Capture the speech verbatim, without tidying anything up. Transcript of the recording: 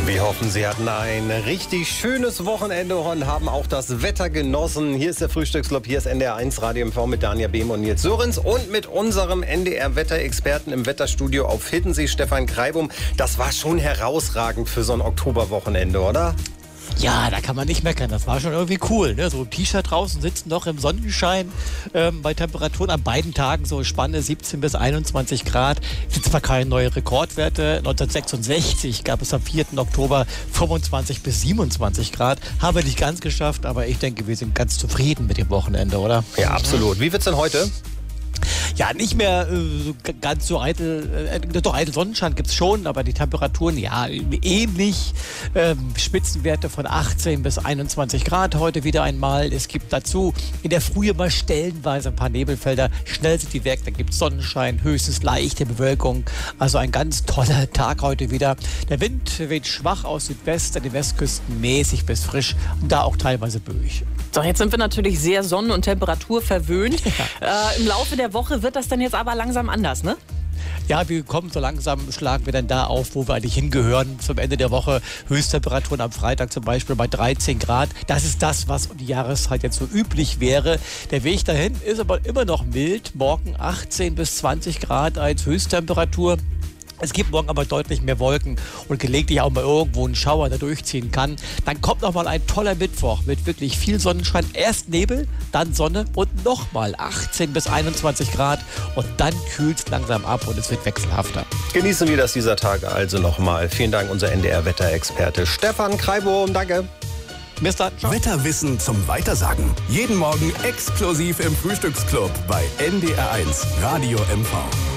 Wir hoffen, Sie hatten ein richtig schönes Wochenende und haben auch das Wetter genossen. Hier ist der Frühstücksclub, hier ist N D R eins Radio M V mit Dania Behm und Nils Sörensen und mit unserem N D R-Wetterexperten im Wetterstudio auf Hiddensee, Stefan Kreibum. Das war schon herausragend für so ein Oktoberwochenende, oder? Ja, da kann man nicht meckern. Das war schon irgendwie cool. Ne? So im T-Shirt draußen sitzen, noch im Sonnenschein. Ähm, bei Temperaturen an beiden Tagen so Spanne siebzehn bis einundzwanzig Grad. Sind zwar keine neuen Rekordwerte. neunzehnhundertsechsundsechzig gab es am vierten Oktober fünfundzwanzig bis siebenundzwanzig Grad. Haben wir nicht ganz geschafft, aber ich denke, wir sind ganz zufrieden mit dem Wochenende, oder? Ja, absolut. Wie wird's denn heute? Ja, nicht mehr äh, ganz so eitel, äh, doch eitel Sonnenschein gibt's schon, aber die Temperaturen, ja, ähnlich. Ähm, Spitzenwerte von achtzehn bis einundzwanzig Grad heute wieder einmal. Es gibt dazu in der Frühe mal stellenweise ein paar Nebelfelder. Schnell sind die weg, dann gibt's Sonnenschein, höchstens leichte Bewölkung. Also ein ganz toller Tag heute wieder. Der Wind weht schwach aus Südwest, an den Westküsten mäßig bis frisch und da auch teilweise böig. So, jetzt sind wir natürlich sehr sonnen- und temperaturverwöhnt. Ja. Äh, Im Laufe der Woche wird das dann jetzt aber langsam anders, ne? Ja, wir kommen so langsam, schlagen wir dann da auf, wo wir eigentlich hingehören. Zum Ende der Woche Höchsttemperaturen am Freitag zum Beispiel bei dreizehn Grad. Das ist das, was um die Jahreszeit jetzt so üblich wäre. Der Weg dahin ist aber immer noch mild. Morgen achtzehn bis zwanzig Grad als Höchsttemperatur. Es gibt morgen aber deutlich mehr Wolken und gelegentlich auch mal irgendwo einen Schauer, der durchziehen kann. Dann kommt noch mal ein toller Mittwoch mit wirklich viel Sonnenschein. Erst Nebel, dann Sonne und nochmal achtzehn bis einundzwanzig Grad. Und dann kühlt es langsam ab und es wird wechselhafter. Genießen wir das dieser Tage also nochmal. Vielen Dank, unser N D R-Wetterexperte Stefan Kreibum. Danke. Bis dann. Ciao. Wetterwissen zum Weitersagen. Jeden Morgen exklusiv im Frühstücksclub bei N D R eins Radio M V.